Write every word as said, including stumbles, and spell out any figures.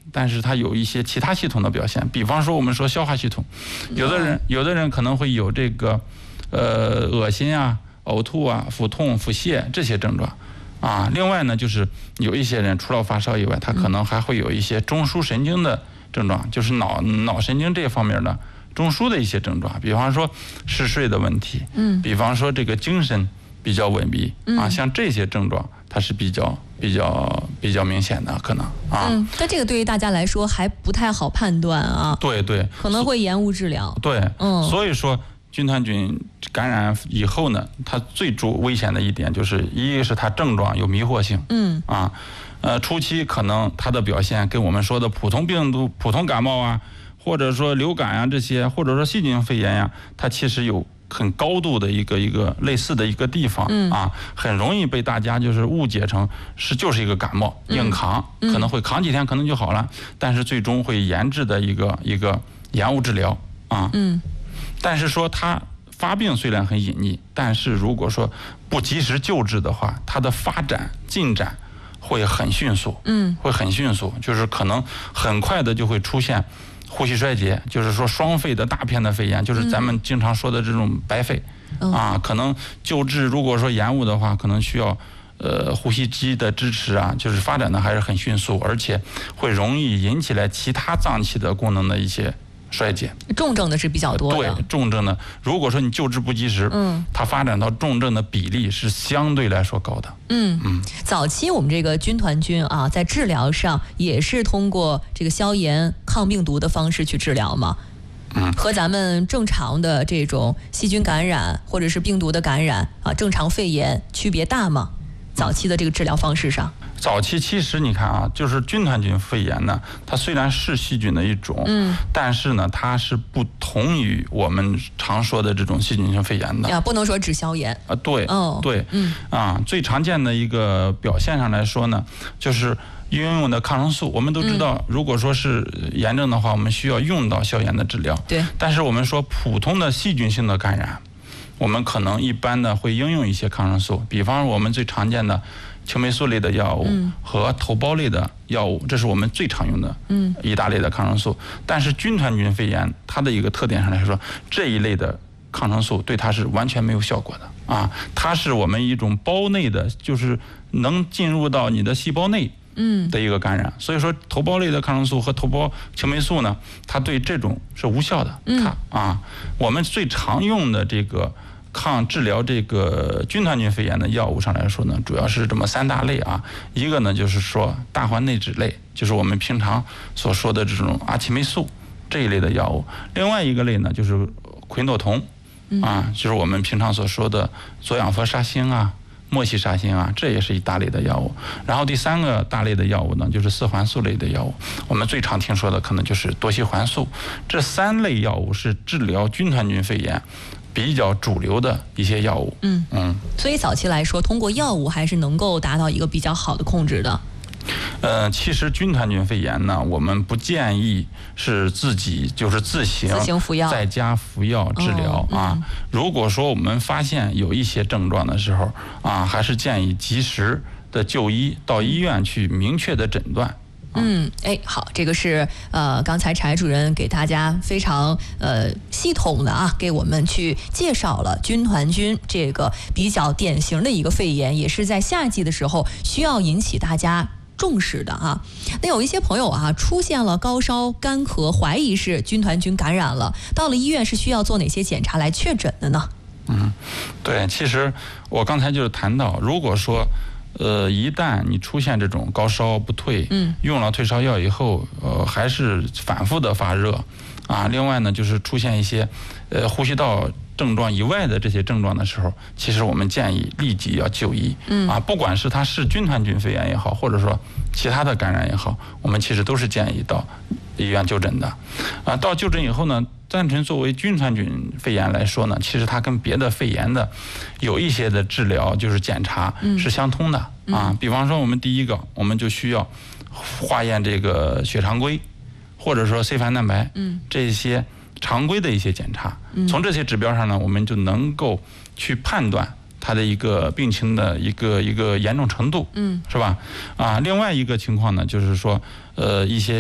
但是它有一些其他系统的表现，比方说我们说消化系统，有的人有的人可能会有这个呃恶心啊、呕吐啊、腹痛、腹泻这些症状啊。另外呢，就是有一些人除了发烧以外，他可能还会有一些中枢神经的症状，就是脑脑神经这方面的中枢的一些症状，比方说嗜睡的问题，嗯，比方说这个精神比较萎靡啊，像这些症状它是比较比较比较明显的可能啊。 嗯，但这个对于大家来说还不太好判断啊。 对对， 可能会延误治疗。 对，嗯，所以说军团菌感染以后呢，它最主危险的一点就是，一个是它症状有迷惑性，嗯啊，呃，初期可能它的表现跟我们说的普通病毒、普通感冒啊，或者说流感啊这些，或者说细菌性肺炎呀、啊，它其实有很高度的一个一个类似的一个地方、嗯、啊，很容易被大家就是误解成是就是一个感冒、嗯、硬扛，可能会扛几天可能就好了，但是最终会延滞的一个一个延误治疗啊。嗯，但是说它发病虽然很隐匿，但是如果说不及时救治的话，它的发展进展会很迅速，嗯，会很迅速，就是可能很快的就会出现呼吸衰竭，就是说双肺的大片的肺炎，就是咱们经常说的这种白肺、嗯、啊，可能救治如果说延误的话，可能需要呃呼吸机的支持啊，就是发展的还是很迅速，而且会容易引起来其他脏器的功能的一些衰竭。 重症的是比较多的。 对，重症的，如果说你救治不及时，嗯，它发展到重症的比例是相对来说高的。 嗯嗯，早期我们这个军团菌啊，在治疗上也是通过这个消炎、抗病毒的方式去治疗吗？嗯，和咱们正常的这种细菌感染或者是病毒的感染啊，正常肺炎区别大吗？早期的这个治疗方式上？ 早期其实你看啊，就是军团菌肺炎呢，它虽然是细菌的一种，嗯，但是呢，它是不同于我们常说的这种细菌性肺炎的。 呀，不能说只消炎啊，对，哦，对，嗯，啊，最常见的一个表现上来说呢，就是应用的抗生素。我们都知道，如果说是炎症的话，我们需要用到消炎的治疗。对，但是我们说普通的细菌性的感染，我们可能一般的会应用一些抗生素，比方我们最常见的青霉素类的药物和头孢类的药物，这是我们最常用的一大类的抗生素。但是军团菌肺炎它的一个特点上来说，这一类的抗生素对它是完全没有效果的啊，它是我们一种胞内的，就是能进入到你的细胞内的一个感染。所以说头孢类的抗生素和头孢青霉素呢，它对这种是无效的。它啊，我们最常用的这个抗治疗这个军团菌肺炎的药物上来说呢，主要是这么三大类啊。一个呢就是说大环内酯类，就是我们平常所说的这种阿奇霉素这一类的药物。另外一个类呢就是喹诺酮啊，就是我们平常所说的左氧氟沙星啊、莫西沙星啊，这也是一大类的药物。然后第三个大类的药物呢，就是四环素类的药物。我们最常听说的可能就是多西环素。这三类药物是治疗军团菌肺炎比较主流的一些药物。嗯嗯， 所以早期来说，通过药物还是能够达到一个比较好的控制的。 呃，其实军团菌肺炎呢，我们不建议是自己就是自行自行服药， 在家服药治疗、哦、啊、嗯。如果说我们发现有一些症状的时候啊，还是建议及时的就医，到医院去明确的诊断。 嗯，哎，好，这个是呃，刚才柴主任给大家非常呃系统的啊，给我们去介绍了军团菌这个比较典型的一个肺炎，也是在夏季的时候需要引起大家重视的啊。那有一些朋友啊，出现了高烧、干咳，怀疑是军团菌感染了，到了医院是需要做哪些检查来确诊的呢？ 嗯，对，其实我刚才就是谈到，如果说呃，一旦你出现这种高烧不退，嗯，用了退烧药以后，呃，还是反复的发热，啊，另外呢，就是出现一些，呃，呼吸道症状以外的这些症状的时候，其实我们建议立即要就医，嗯，啊，不管是它是军团菌肺炎也好，或者说其他的感染也好，我们其实都是建议到医院就诊的，啊，到就诊以后呢，单纯作为军团菌肺炎来说呢，其实它跟别的肺炎的有一些的治疗就是检查是相通的、嗯、啊。比方说我们第一个，我们就需要化验这个血常规，或者说 C 反蛋白，嗯，这些常规的一些检查。从这些指标上呢，我们就能够去判断它的一个病情的一个一个严重程度，嗯，是吧？啊，另外一个情况呢，就是说，呃，一些